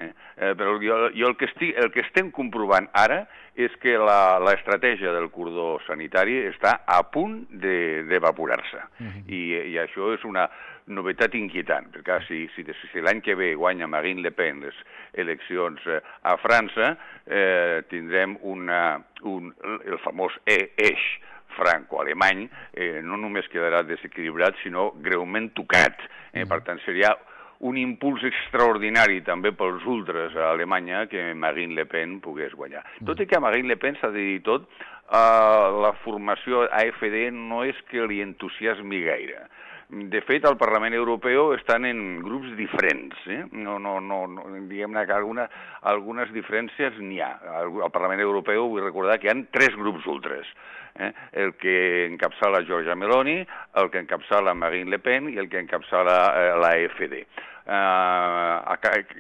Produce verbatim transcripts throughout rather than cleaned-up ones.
Eh? Eh, però jo, jo el, que estic, el que estem comprovant ara és que l'estratègia del cordó sanitari està a punt d'evaporar-se. Uh-huh. I, I això és una novetat inquietant, perquè si, si, si l'any que ve guanya Marine Le Pen les eleccions eh, a França, eh, tindrem una, un, el famós eix franco-alemany, eh, no només quedarà desequilibrat, sinó greument tocat. Eh? Uh-huh. Per tant, seria un impuls extraordinari també pels ultres a Alemanya que Marine Le Pen pogués guanyar. Tot i que a Marine Le Pen s'ha de dir tot, eh, la formació A F D no és que li entusiasmi gaire. De fet, al Parlament Europeu estan en grups diferents. Eh? No, no, no, no, diguem-ne que alguna, algunes diferències n'hi ha. Al, al Parlament Europeu vull recordar que hi ha tres grups ultres. Eh? El que encapçala Giorgia Meloni, el que encapçala Marine Le Pen i el que encapçala eh, l'A F D. Uh,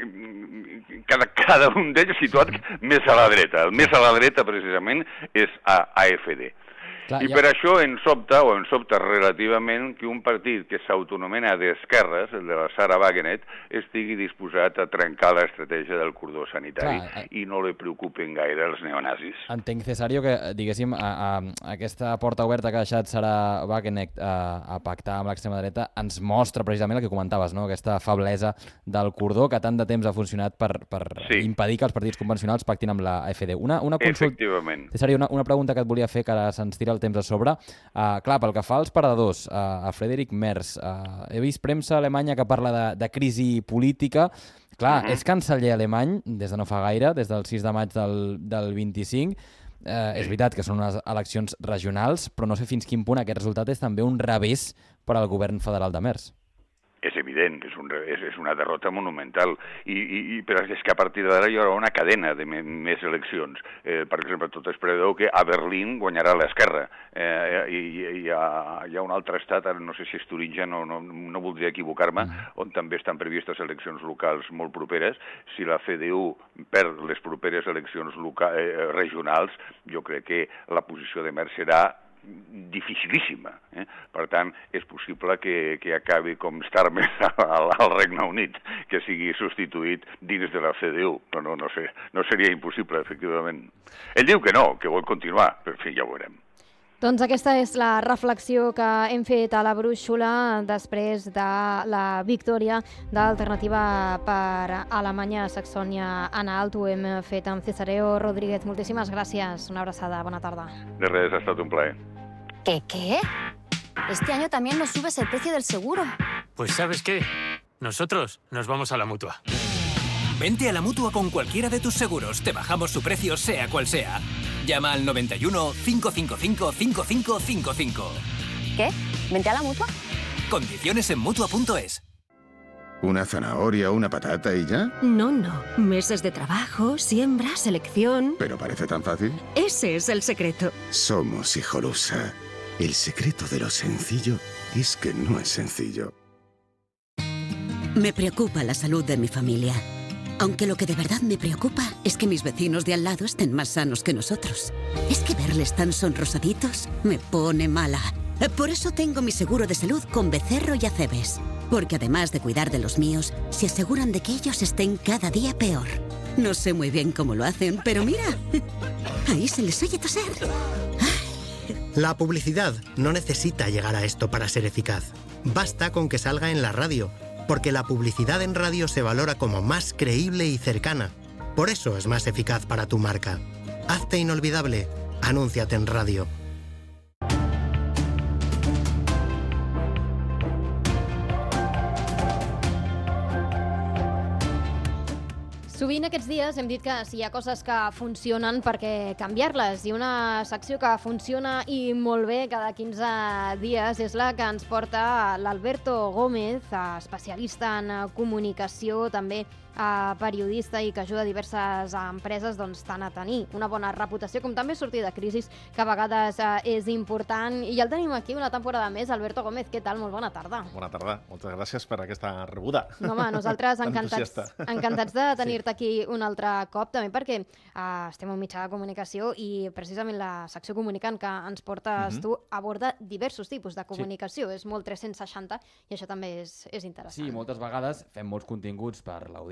cada, cada un d'ells situat més a la dreta. El més a la dreta, precisament, és A F D. Clar, I ja... per això en sobta, o en sobta relativament, que un partit que s'autonomena d'esquerres, el de la Sarah Wagenknecht, estigui disposat a trencar l'estratègia del cordó sanitari. Clar, i no li preocupen gaire els neonazis. Entenc, Cesario, que, diguéssim, a, a, a aquesta porta oberta que ha deixat Sarah Wagenknecht a, a pactar amb l'extrema dreta ens mostra precisament el que comentaves, no? Aquesta feblesa del cordó que tant de temps ha funcionat per, per sí. impedir que els partits convencionals pactin amb la A F D. Una, una consult... Efectivament. Cesario, una, una pregunta que et volia fer, que ara se'ns tira el temps a sobre. Uh, clar, pel que fa als paradors, uh, a Friedrich Merz, uh, he vist premsa alemanya que parla de, de crisi política. Clar, uh-huh. és canceller alemany des de no fa gaire, des del sis de maig del, del vint-i-cinc. Uh, sí. És veritat que són unes eleccions regionals, però no sé fins quin punt aquest resultat és també un revés per al govern federal de Merz. És evident, és, un, és, és una derrota monumental, I, i, i, però és que a partir d'ara hi haurà una cadena de me, més eleccions. Eh, per exemple, tot es preveu que a Berlín guanyarà l'esquerra, eh, i, i hi, ha, hi ha un altre estat, ara no sé si és Turingia, no, no, no voldria equivocar-me, mm. on també estan previstes eleccions locals molt properes. Si la C D U perd les properes eleccions loca, eh, regionals, jo crec que la posició de Merz serà dificilíssima. Eh? Per tant, és possible que, que acabi com Starmer al, al Regne Unit, que sigui substituït dins de la C D U. Però no, no, sé, no seria impossible, efectivament. Ell diu que no, que vol continuar, però en fi, ja ho veurem. Doncs aquesta és la reflexió que hem fet a la brúixola després de la victòria d'Alternativa per Alemanya, Saxònia-Anhalt. Ho hem fet amb Cesareo Rodríguez. Moltíssimes gràcies. Una abraçada. Bona tarda. De res, ha estat un plaer. ¿Qué, qué? Este año también nos subes el precio del seguro. Pues ¿sabes qué? Nosotros nos vamos a la Mutua. Vente a la Mutua con cualquiera de tus seguros. Te bajamos su precio sea cual sea. Llama al noventa y uno, cinco cinco cinco, cinco cinco cinco cinco. ¿Qué? ¿Vente a la Mutua? Condiciones en Mutua punto es. ¿Una zanahoria, una patata y ya? No, no. Meses de trabajo, siembra, selección... ¿Pero parece tan fácil? Ese es el secreto. Somos Hijolusa. El secreto de lo sencillo es que no es sencillo. Me preocupa la salud de mi familia. Aunque lo que de verdad me preocupa es que mis vecinos de al lado estén más sanos que nosotros. Es que verles tan sonrosaditos me pone mala. Por eso tengo mi seguro de salud con Becerro y Acebes. Porque además de cuidar de los míos, se aseguran de que ellos estén cada día peor. No sé muy bien cómo lo hacen, pero mira, ahí se les oye toser. La publicidad no necesita llegar a esto para ser eficaz. Basta con que salga en la radio, porque la publicidad en radio se valora como más creíble y cercana. Por eso es más eficaz para tu marca. Hazte inolvidable. Anúnciate en radio. Sovint aquests dies hem dit que si hi ha coses que funcionen, per què canviar-les? I una secció que funciona i molt bé cada quinze dies és la que ens porta l'Alberto Gómez, especialista en comunicació, també periodista i que ajuda diverses empreses doncs, tant a tenir una bona reputació com també sortir de crisis, que a vegades és important. I ja el tenim aquí una temporada més. Alberto Gómez, què tal? Molt bona tarda. Bona tarda. Moltes gràcies per aquesta rebuda. No, home, nosaltres encantats, encantats de tenir-te aquí un altre cop, també perquè uh, estem en mitjà de comunicació i precisament la secció Comunicant que ens portes mm-hmm. tu aborda diversos tipus de comunicació. Sí. És molt tres-cents seixanta i això també és, és interessant. Sí, moltes vegades fem molts continguts per l'audiència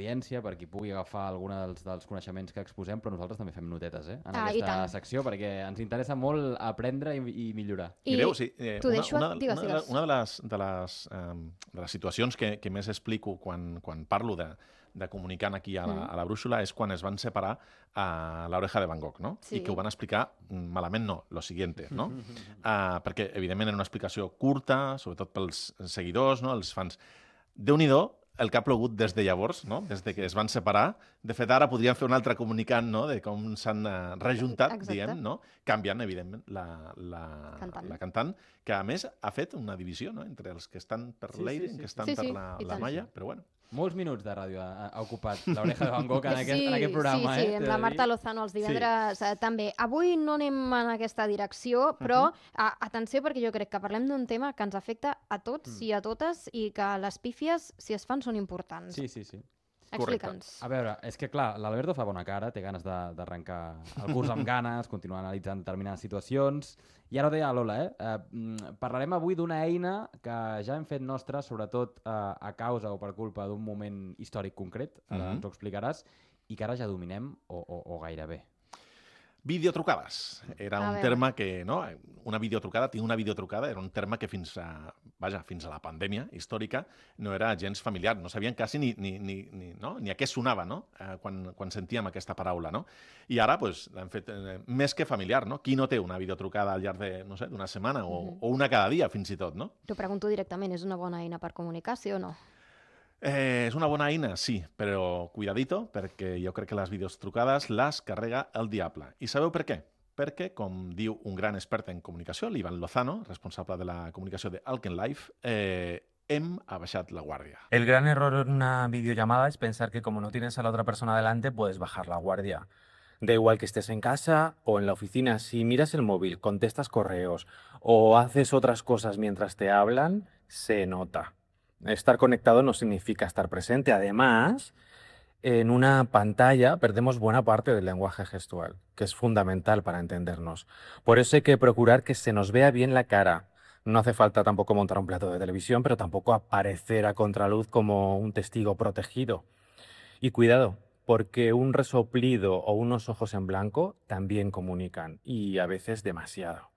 l'audiència, per qui pugui agafar algun dels, dels coneixements que exposem, però nosaltres també fem notetes eh, en ah, aquesta secció, perquè ens interessa molt aprendre i, i millorar. I Mireu, sí, eh, t'ho una, deixo... una, Digues, una, digues. una de les, de les, um, de les situacions que, que més explico quan, quan parlo de, de comunicant aquí a la, Mm. a la brúixola és quan es van separar a l'Oreja de Van Gogh, no? Sí. I que ho van explicar malament, no, lo siguiente, no? uh, perquè, evidentment, era una explicació curta, sobretot pels seguidors, no? Els fans. Déu-n'hi-do el que ha plogut des de llavors, no? Des de que es van separar. De fet, ara podríem fer un altre comunicant, no? De com s'han uh, rejuntat, Exacte. diem, no? Canviant, evidentment, la, la, Cantant. la cantant, que a més ha fet una divisió, no? Entre els que estan per Sí, l'Eire sí, i sí, que sí. estan Sí, per sí, la, i la tant. Malla, però bueno. Molts minuts de ràdio ha, ha ocupat l'Oreja de Van Gogh en aquest, sí, en aquest programa. Sí, sí, eh, amb t'he la de Marta dir. Lozano els divendres sí. també. Avui no anem en aquesta direcció, però uh -huh. a, atenció, perquè jo crec que parlem d'un tema que ens afecta a tots mm. i a totes i que les pífies, si es fan, són importants. Sí, sí, sí. Explica'ns. A veure, és que clar, l'Alberto fa bona cara, té ganes de- d'arrencar el curs amb ganes, continuar analitzant determinades situacions. I ara ho deia Lola, eh? eh mm, parlarem avui d'una eina que ja hem fet nostra, sobretot eh, a causa o per culpa d'un moment històric concret, ara Mhm. ens ho explicaràs, i que ara ja dominem o, o, o gairebé. Videotrucades. Era A un veure. terme que, no? Una videotrucada, tinc una videotrucada, era un terme que fins a, vaja, fins a la pandèmia històrica no era gens familiar. No sabien quasi ni, ni, ni, ni, no? ni a què sonava, no? Eh, quan, quan sentíem aquesta paraula, no? I ara, pues, l'hem fet eh, més que familiar, no? Qui no té una videotrucada al llarg de, no sé, d'una setmana o, Mhm. o una cada dia, fins i tot, no? T'ho pregunto directament, és una bona eina per comunicar, sí o no? Eh, és una bona eina, sí, però cuidadito, perquè jo crec que les videotrucades les carrega el diable. I sabeu per què? Perquè, com diu un gran expert en comunicació, l'Ivan Lozano, responsable de la comunicació de Alken Life, eh, hem abaixat la guàrdia. El gran error en una videollamada es pensar que como no tienes a la otra persona delante, puedes bajar la guardia. Da igual que estés en casa o en la oficina, si miras el móvil, contestas correos o haces otras cosas mientras te hablan, se nota. Estar conectado no significa estar presente. Además, en una pantalla perdemos buena parte del lenguaje gestual, que es fundamental para entendernos. Por eso hay que procurar que se nos vea bien la cara. No hace falta tampoco montar un plato de televisión, pero tampoco aparecer a contraluz como un testigo protegido. Y cuidado, porque un resoplido o unos ojos en blanco también comunican, y a veces demasiado.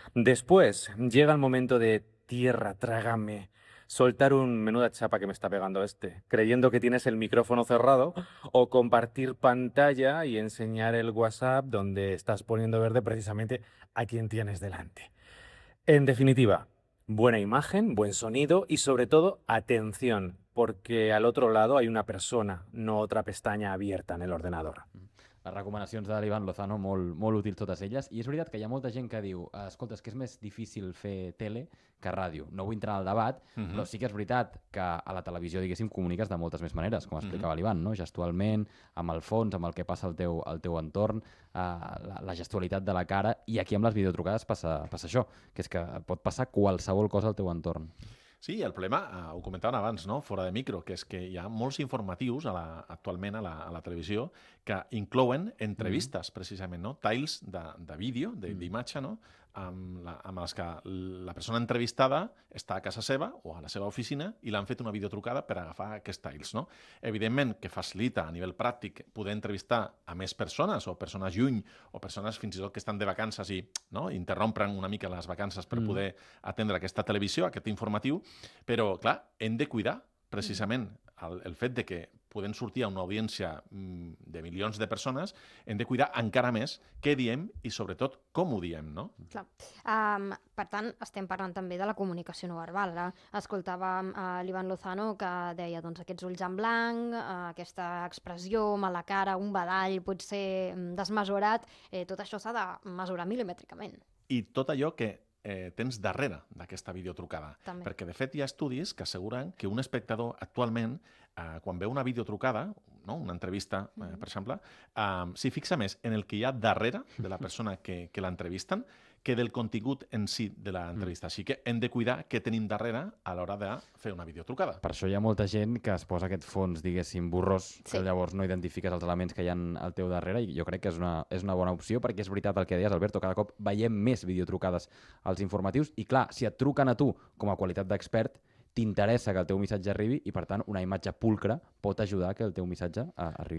Después llega el momento de tierra, trágame, soltar un menuda chapa que me está pegando este, creyendo que tienes el micrófono cerrado, o compartir pantalla y enseñar el WhatsApp donde estás poniendo verde precisamente a quien tienes delante. En definitiva, buena imagen, buen sonido y sobre todo atención, porque al otro lado hay una persona, no otra pestaña abierta en el ordenador. Les recomanacions de l'Ivan Lozano, molt, molt útils totes elles. I és veritat que hi ha molta gent que diu escolta, és que és més difícil fer tele que ràdio. No vull entrar al debat, Mhm. però sí que és veritat que a la televisió, diguéssim, comuniques de moltes més maneres, com explicava Mhm. l'Ivan, no? Gestualment, amb el fons, amb el que passa al teu, al teu entorn, eh, la, la gestualitat de la cara, i aquí amb les videotrucades passa, passa això, que és que pot passar qualsevol cosa al teu entorn. Sí, el problema, eh, ho comentaven abans, no? Fora de micro, que és que hi ha molts informatius a la, actualment a la, a la televisió que inclouen entrevistes, mm. precisament, no? Tiles de, de vídeo, d'imatge, no? Amb, la, amb els que la persona entrevistada està a casa seva o a la seva oficina i l'han fet una videotrucada per agafar aquests tiles, no? Evidentment que facilita a nivell pràctic poder entrevistar a més persones o persones lluny o persones fins i tot que estan de vacances i no? interrompren una mica les vacances per Mm. poder atendre aquesta televisió, aquest informatiu, però, clar, hem de cuidar precisament el, el fet de que podem sortir a una audiència mm, de milions de persones, hem de cuidar encara més què diem i, sobretot, com ho diem, no? Clar. Um, per tant, estem parlant també de la comunicació no verbal. Ara escoltàvem uh, l'Ivan Lozano que deia doncs, aquests ulls en blanc, uh, aquesta expressió, mala cara, un badall potser mm, desmesurat, eh, tot això s'ha de mesurar milimètricament. I tot allò que eh, tens darrere d'aquesta videotrucada. També. Perquè, de fet, hi ha estudis que asseguren que un espectador actualment, eh, quan veu una videotrucada, no? una entrevista, eh, per exemple, eh, s'hi fixa més en el que hi ha darrere de la persona que, que l'entrevisten que del contingut en si de l'entrevista. Així que hem de cuidar què tenim darrere a l'hora de fer una videotrucada. Per això hi ha molta gent que es posa aquest fons, diguéssim, borrós, Sí. que llavors no identifiques els elements que hi ha al teu darrere, i jo crec que és una, és una bona opció, perquè és veritat el que deies, Alberto, cada cop veiem més videotrucades als informatius, i clar, si et truquen a tu com a qualitat d'expert, t'interessa que el teu missatge arribi i, per tant, una imatge pulcra pot ajudar que el teu missatge arribi